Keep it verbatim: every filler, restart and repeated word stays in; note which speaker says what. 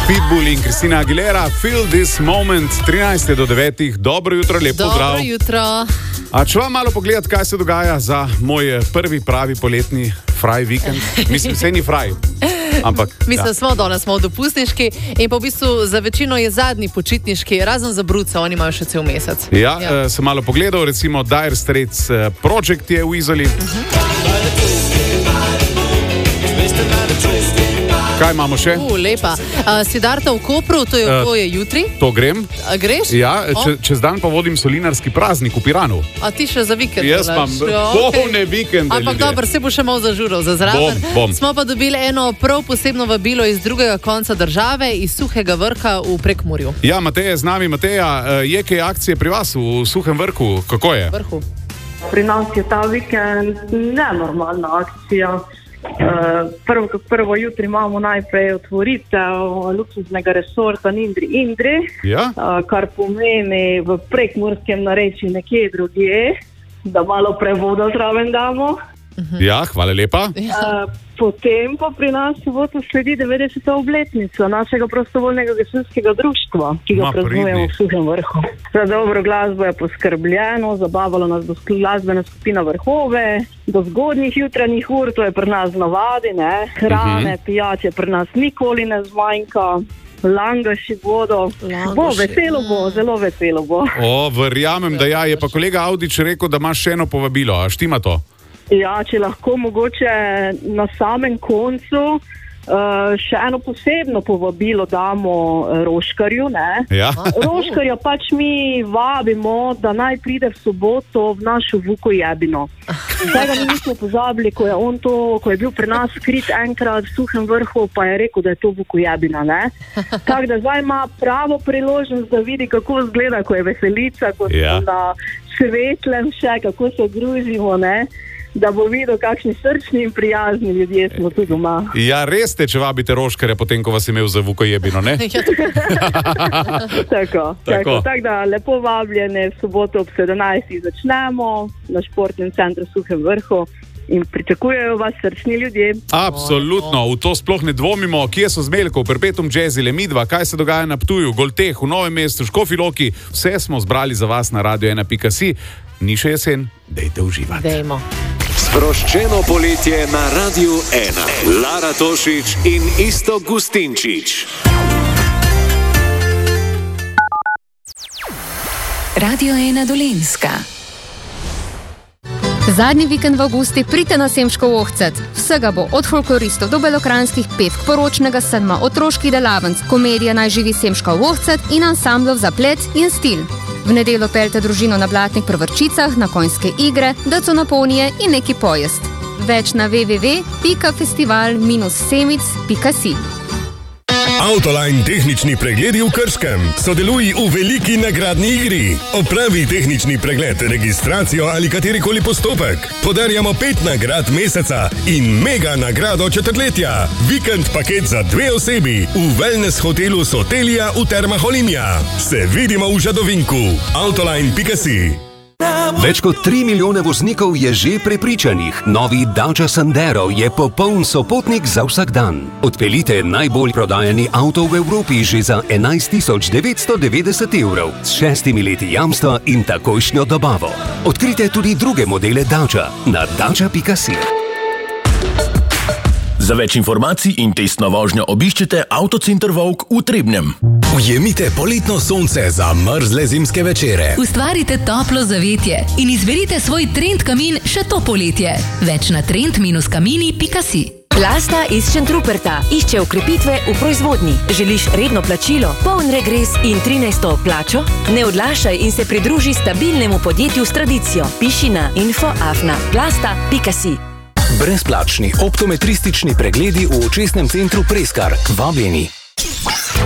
Speaker 1: Pitbull in Christina Aguilera, Feel This Moment, trinajst do devetih. Dobro jutro, lep pozdrav.
Speaker 2: Dobro jutro.
Speaker 1: A če vam malo pogledati, kaj se dogaja za moj prvi pravi poletni fraj vikend? Mislim, se ni fraj. Ampak,
Speaker 2: Mislim,
Speaker 1: ja.
Speaker 2: smo danes smo v dopustniški in pa v bistvu za večino je zadnji počitniški, razen za bruca, oni imajo še cel mesec.
Speaker 1: Ja, ja. Uh, sem malo pogledal, recimo Dire Straits uh, Project je v Izoli. Uh-huh. Kaj imamo še?
Speaker 2: Uh, lepa. Uh, Siddharta v Kopru, to je, uh, to je jutri.
Speaker 1: To grem.
Speaker 2: A greš?
Speaker 1: Ja, če, čez dan pa vodim solinarski praznik v Piranu.
Speaker 2: A ti še za vikend?
Speaker 1: Jaz imam polne vikende.
Speaker 2: Ampak dobro, se bo še malo zažural za zraven.
Speaker 1: Bom, bom.
Speaker 2: Smo pa dobili eno prav posebno vabilo iz drugega konca države, iz Suhega Vrha v Prekmurju.
Speaker 1: Ja, Mateja je z nami. Mateja, je kaj akcije pri vas v Suhem Vrhu? Kako je?
Speaker 2: Vrhu.
Speaker 3: Pri nas je ta vikend nenormalna akcija. Uh, prvo, prvo jutri imamo najprej otvoritev luksuznega resorta Indri Indri,
Speaker 1: ja?
Speaker 3: uh, kar pomeni v prekmurskem narečju nekje drugje, da malo prevoda zraven damo.
Speaker 1: Uh-huh. Ja, hvala lepa.
Speaker 3: Uh, potem pa pri nas soboto sledi devetdeseta obletnica našega prostovoljnega gasilskega društva, ki ga praznujemo v Suhem Vrhu. Za dobro glasbo je poskrbljeno, zabavalo nas bo glasbena skupina Vrhove, do zgodnjih jutranjih ur, to je pri nas navadi, ne? Hrane, uh-huh. pijače pri nas nikoli ne zmanjka. Langaši bodo, bo veselo bo, zelo veselo bo.
Speaker 1: O, verjamem, da ja, je pa kolega Audič rekel, da imaš še eno povabilo, a štima to?
Speaker 3: Ja, če lahko mogoče na samem koncu uh, še eno posebno povabilo damo Roškarju, ne?
Speaker 1: Ja.
Speaker 3: Roškarja pač mi vabimo, da naj pride v soboto v našo Vukojebino. Tega mi nismo pozabili, ko je on to, ko je bil pri nas skrit enkrat v Suhem Vrhu, pa je rekel, da je to Vukojebina, ne? Tako da zdaj ima pravo priložnost, da vidi, kako izgleda, ko je veselica, ko
Speaker 1: ja.
Speaker 3: smo na svetlem še, kako se družimo, ne? Da bo videl, kakšni srčni in prijazni ljudje smo tu doma.
Speaker 1: Ja, res ste, če vabite Roškarja, potem, ko vas imel za Vukojebino, ne?
Speaker 3: Tako, tako. Tako da lepo vabljene, v soboto ob sedemnajstih začnemo na športnem centru Suhem Vrhu in pričakujejo vas srčni ljudje.
Speaker 1: Absolutno, v to sploh ne dvomimo. Kje so Zmeljkov, Perpetuum Jazzile, Midva, kaj se dogaja na Ptuju, Golteh, v Novem mestu, Škofji Loki, vse smo zbrali za vas na radio ena pika si. Ni še jesen, dejte uživati.
Speaker 2: Dejmo.
Speaker 4: Sproščeno poletje na Radiu ena. Lara Tošić in Isto Gustinčič.
Speaker 5: Radio ena Dolenjska.
Speaker 6: Zadnji vikend v avgusti pridite na Semškov ohcet. Vsega bo od folkloristov do belokranskih pevk, poročnega sedma, otroških delavnic, komedija Naj živi Semškov ohcet in ansamblov za plet in stil. V nedeljo peljte družino na blatnih prvrčicah, na konjske igre, daco na ponije in neki pojest. Več na w w w pika festival semic pika si.
Speaker 7: Autoline tehnični pregledi v Krškem. Sodeluj v veliki nagradni igri. Opravi tehnični pregled, registracijo ali katerikoli postopek. Podarjamo pet nagrad meseca in mega nagrado četrtletja. Vikend paket za dve osebi v wellness hotelu Sotelija v Termah Olimja. Se vidimo v Žadovinku. Autoline pika si.
Speaker 8: Več kot tri milijone voznikov je že prepričanih. Novi Dacia Sandero je popoln sopotnik za vsak dan. Odpeljite najbolj prodajani avto v Evropi že za enajst tisoč devetsto devetdeset evrov s šestimi leti jamstva in takojšnjo dobavo. Odkrite tudi druge modele Dacia na dacia pika si.
Speaker 9: Za več informacij in testno vožnjo obiščite Avtocenter Vovk v Trebnjem.
Speaker 7: Ujemite poletno sonce za mrzle zimske večere.
Speaker 5: Ustvarite toplo zavetje in izberite svoj trend kamin še to poletje. Več na trend kamini pika si.
Speaker 10: Plasta iz Šentruperta išče ukrepitve v proizvodnji. Želiš redno plačilo, poln regres in trinajsto plačo? Ne odlašaj in se pridruži stabilnemu podjetju s tradicijo. Piši na info afna plasta pika si.
Speaker 8: Brezplačni optometristični pregledi v očesnem centru Preskar. Vabljeni.